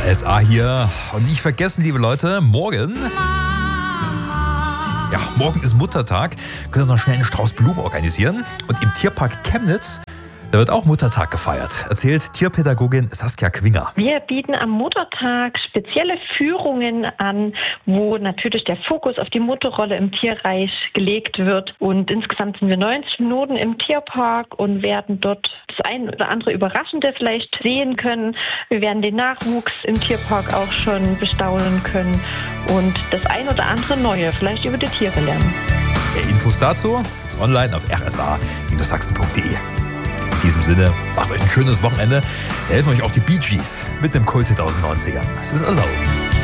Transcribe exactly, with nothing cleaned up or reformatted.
R S A hier. Und nicht vergessen, liebe Leute, morgen... Ja, morgen ist Muttertag. Könnt ihr noch schnell einen Strauß Blumen organisieren. Und im Tierpark Chemnitz, da wird auch Muttertag gefeiert, erzählt Tierpädagogin Saskia Quinger. Wir bieten am Muttertag spezielle Führungen an, wo natürlich der Fokus auf die Mutterrolle im Tierreich gelegt wird. Und insgesamt sind wir neunzig Minuten im Tierpark und werden dort das ein oder andere Überraschende vielleicht sehen können. Wir werden den Nachwuchs im Tierpark auch schon bestaunen können und das ein oder andere Neue vielleicht über die Tiere lernen. Mehr Infos dazu gibt's online auf r s a Bindestrich sachsen punkt d e. In diesem Sinne, macht euch ein schönes Wochenende. Da helfen euch auch die Bee Gees mit dem Kult-Hit aus den neunzigern. Es ist Alone.